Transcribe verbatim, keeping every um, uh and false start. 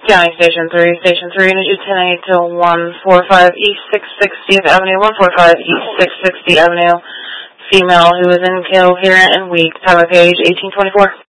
County Station three, Station three, Unit ten eight to one forty-five East six sixtieth Avenue, one forty-five East six sixtieth Avenue. Female who is incoherent and weak. Time of page eighteen twenty-four.